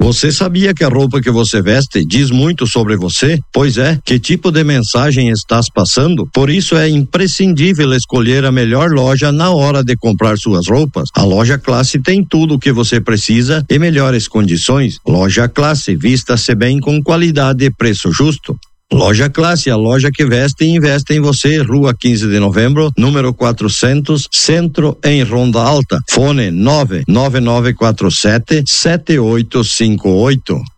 Você sabia que a roupa que você veste diz muito sobre você? Pois é, que tipo de mensagem estás passando? Por isso é imprescindível escolher a melhor loja na hora de comprar suas roupas. A Loja Classe tem tudo o que você precisa e melhores condições. Loja Classe, vista-se bem com qualidade e preço justo. Loja Classe, a loja que veste e investe em você. Rua 15 de Novembro, número 400, Centro, em Ronda Alta. Fone 99947-7858.